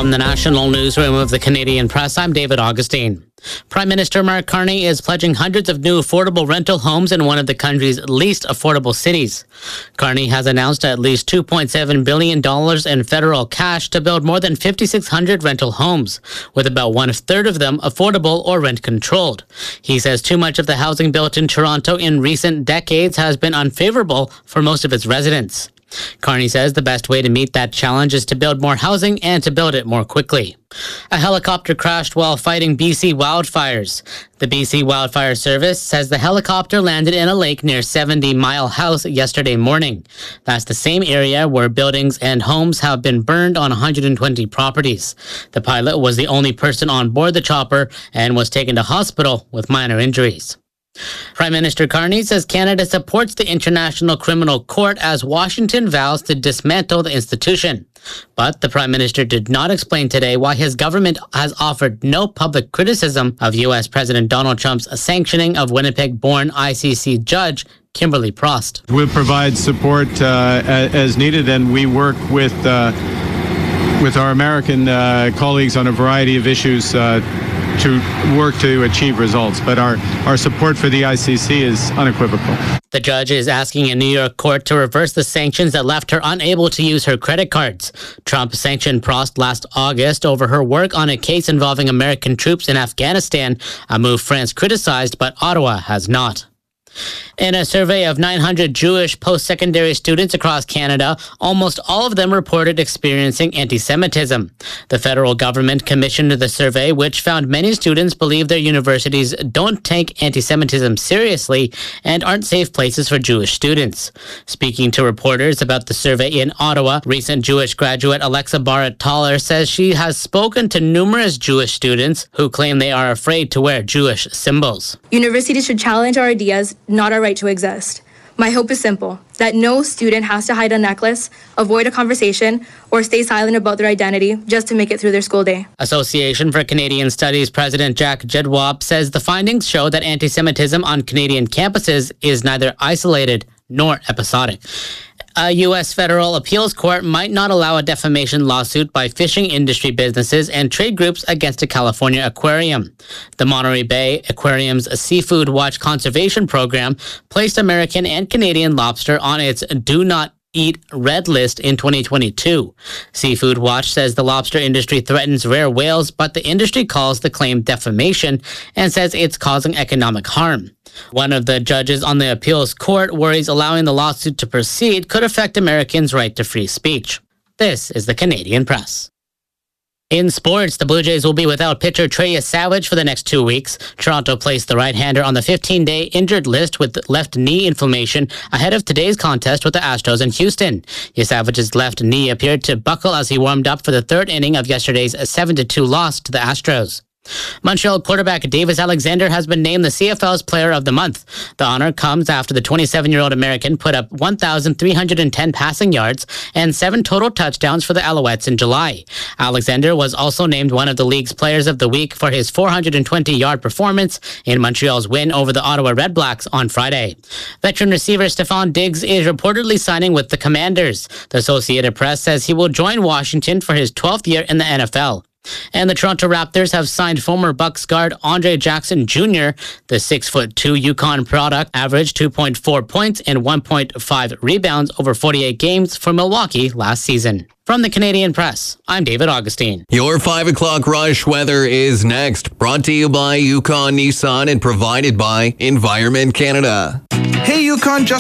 From the national newsroom of the Canadian Press, I'm David Augustine. Prime Minister Mark Carney is pledging hundreds of new affordable rental homes in one of the country's least affordable cities. Carney has announced at least $2.7 billion in federal cash to build more than 5,600 rental homes, with about one-third of them affordable or rent-controlled. He says too much of the housing built in Toronto in recent decades has been unfavorable for most of its residents. Carney says the best way to meet that challenge is to build more housing and to build it more quickly. A helicopter crashed while fighting BC wildfires. The BC Wildfire Service says the helicopter landed in a lake near 70 Mile House yesterday morning. That's the same area where buildings and homes have been burned on 120 properties. The pilot was the only person on board the chopper and was taken to hospital with minor injuries. Prime Minister Carney says Canada supports the International Criminal Court as Washington vows to dismantle the institution. But the Prime Minister did not explain today why his government has offered no public criticism of U.S. President Donald Trump's sanctioning of Winnipeg-born ICC judge Kimberly Prost. We'll provide support as needed, and we work with our American colleagues on a variety of issues to work to achieve results, but our support for the ICC is unequivocal. The judge is asking a New York court to reverse the sanctions that left her unable to use her credit cards. Trump sanctioned Prost last August over her work on a case involving American troops in Afghanistan, a move France criticized, but Ottawa has not. In a survey of 900 Jewish post-secondary students across Canada, almost all of them reported experiencing anti-Semitism. The federal government commissioned the survey, which found many students believe their universities don't take anti-Semitism seriously and aren't safe places for Jewish students. Speaking to reporters about the survey in Ottawa, recent Jewish graduate Alexa Barrett-Toller says she has spoken to numerous Jewish students who claim they are afraid to wear Jewish symbols. Universities should challenge our ideas, not our right to exist. My hope is simple, that no student has to hide a necklace, avoid a conversation, or stay silent about their identity just to make it through their school day. Association for Canadian Studies President Jack Jedwab says the findings show that anti-Semitism on Canadian campuses is neither isolated nor episodic. A U.S. federal appeals court might not allow a defamation lawsuit by fishing industry businesses and trade groups against a California aquarium. The Monterey Bay Aquarium's Seafood Watch Conservation Program placed American and Canadian lobster on its Do Not Eat Red List in 2022. Seafood Watch says the lobster industry threatens rare whales, but the industry calls the claim defamation and says it's causing economic harm. One of the judges on the appeals court worries allowing the lawsuit to proceed could affect Americans' right to free speech. This is the Canadian Press. In sports, the Blue Jays will be without pitcher Trey Savage for the next 2 weeks. Toronto placed the right-hander on the 15-day injured list with left knee inflammation ahead of today's contest with the Astros in Houston. Savage's left knee appeared to buckle as he warmed up for the third inning of yesterday's 7-2 loss to the Astros. Montreal quarterback Davis Alexander has been named the CFL's Player of the Month. The honor comes after the 27-year-old American put up 1,310 passing yards and 7 total touchdowns for the Alouettes in July. Alexander was also named one of the league's Players of the Week for his 420-yard performance in Montreal's win over the Ottawa Redblacks on Friday. Veteran receiver Stephon Diggs is reportedly signing with the Commanders. The Associated Press says he will join Washington for his 12th year in the NFL. And the Toronto Raptors have signed former Bucks guard Andre Jackson Jr. The 6'2" Yukon product averaged 2.4 points and 1.5 rebounds over 48 games for Milwaukee last season. From the Canadian Press, I'm David Augustine. Your 5 o'clock rush weather is next. Brought to you by Yukon Nissan and provided by Environment Canada. Hey, Yukon, just